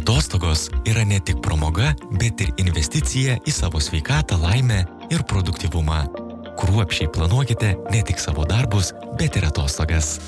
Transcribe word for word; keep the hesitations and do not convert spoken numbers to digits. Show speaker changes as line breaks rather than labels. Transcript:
Atostogos yra ne tik pramoga, bet ir investicija į savo sveikatą, laimę ir produktyvumą. Kruopščiai planuokite ne tik savo darbus, bet ir atostogas.